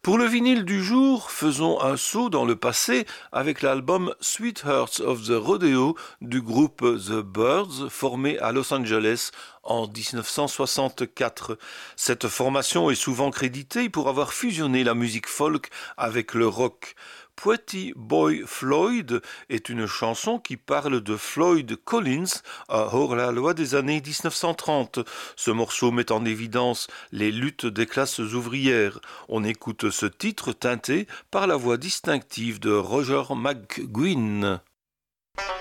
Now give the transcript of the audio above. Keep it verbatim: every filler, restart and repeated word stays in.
Pour le vinyle du jour, faisons un saut dans le passé avec l'album Sweethearts of the Rodeo du groupe The Byrds, formé à Los Angeles en dix-neuf cent soixante-quatre. Cette formation est souvent créditée pour avoir fusionné la musique folk avec le rock. Pretty Boy Floyd est une chanson qui parle de Floyd Collins, un hors-la-loi des années dix-neuf cent trente. Ce morceau met en évidence les luttes des classes ouvrières. On écoute ce titre teinté par la voix distinctive de Roger McGuinn.